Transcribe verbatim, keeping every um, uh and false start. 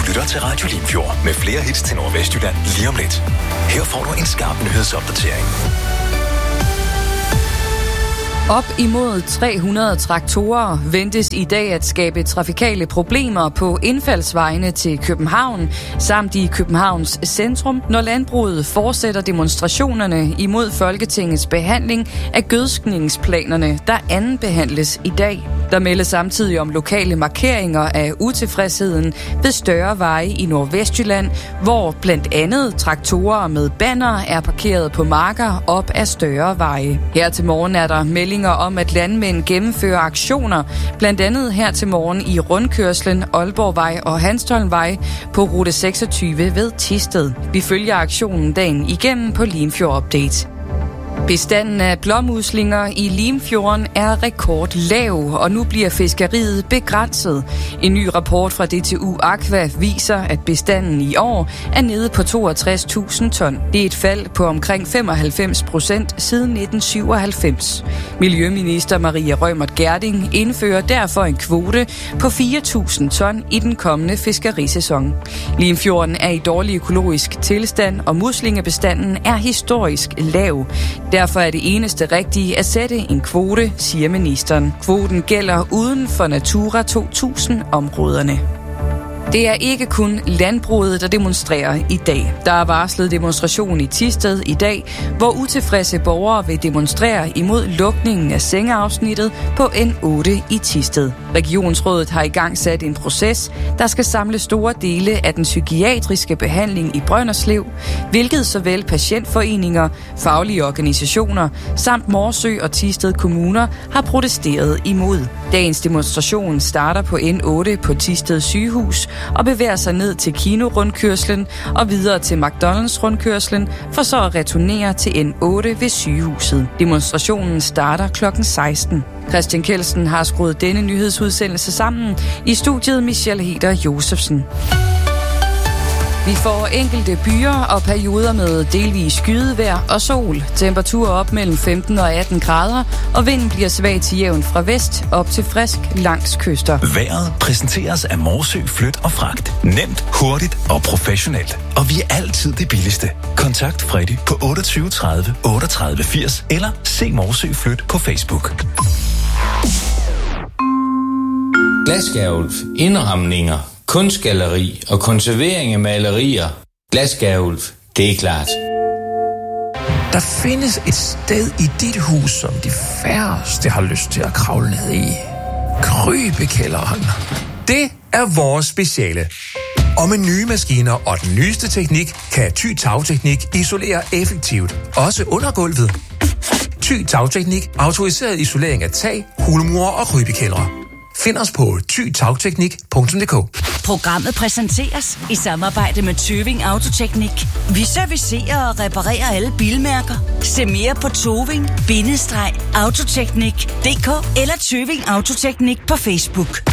lytter til Radio Limfjord med flere hits til Nordvestjylland lige om lidt. Her får du en skarp nyhedsopdatering. Op imod tre hundrede traktorer ventes i dag at skabe trafikale problemer på indfaldsvejene til København, samt i Københavns centrum, når landbruget fortsætter demonstrationerne imod Folketingets behandling af gødskningsplanerne, der anden behandles i dag. Der meldes samtidig om lokale markeringer af utilfredsheden ved større veje i Nordvestjylland, hvor blandt andet traktorer med banner er parkeret på marker op ad større veje. Her til morgen er der meldinger om, at landmænd gennemfører aktioner, blandt andet her til morgen i rundkørslen Aalborgvej og Hanstholmvej på rute seksogtyve ved Thisted. Vi følger aktionen dagen igennem på Limfjord Update. Bestanden af blåmuslinger i Limfjorden er rekordlav, og nu bliver fiskeriet begrænset. En ny rapport fra D T U Aqua viser, at bestanden i år er nede på toogtres tusind ton. Det er et fald på omkring femoghalvfems procent siden nitten syvoghalvfems. Miljøminister Maria Reumert Gjerding indfører derfor en kvote på fire tusind ton i den kommende fiskerisæson. Limfjorden er i dårlig økologisk tilstand, og muslingebestanden er historisk lav. Derfor er det eneste rigtige at sætte en kvote, siger ministeren. Kvoten gælder uden for Natura to tusind-områderne. Det er ikke kun landbruget, der demonstrerer i dag. Der er varslet demonstration i Thisted i dag, hvor utilfredse borgere vil demonstrere imod lukningen af sengeafsnittet på N otte i Thisted. Regionsrådet har i gang sat en proces, der skal samle store dele af den psykiatriske behandling i Brønderslev, hvilket såvel patientforeninger, faglige organisationer samt Morsø og Thisted kommuner har protesteret imod. Dagens demonstration starter på N otte på Thisted sygehus og bevæger sig ned til Kino-rundkørslen og videre til McDonald's-rundkørslen, for så at returnere til N otte ved sygehuset. Demonstrationen starter klokken seksten. Christian Kelsen har skruet denne nyhedsudsendelse sammen. I studiet Michelle Heder Josefsen. Vi får enkelte byer og perioder med delvis skydevejr og sol. Temperaturer op mellem femten og atten grader, og vinden bliver svag til jævn fra vest op til frisk langs kyster. Vejret præsenteres af Morsø Flyt og Fragt. Nemt, hurtigt og professionelt. Og vi er altid det billigste. Kontakt Freddy på otteogtyve tredive otteogtredive firs eller se Morsø Flyt på Facebook. Glasgavl, indramninger, kunstgalleri og konservering af malerier. Glasgavl, det er klart. Der findes et sted i dit hus, som de færreste har lyst til at kravle ned i. Krybekælderen. Det er vores speciale. Og med nye maskiner og den nyeste teknik, kan Thy Tagteknik isolere effektivt, også under gulvet. Thy Tagteknik, autoriseret isolering af tag, hulmure og krybekældre. Find os på thy tagteknik punktum d k. Programmet præsenteres i samarbejde med Tøving Autoteknik. Vi servicerer og reparerer alle bilmærker. Se mere på toving bindestreg autoteknik punktum d k eller Tøving Autoteknik på Facebook.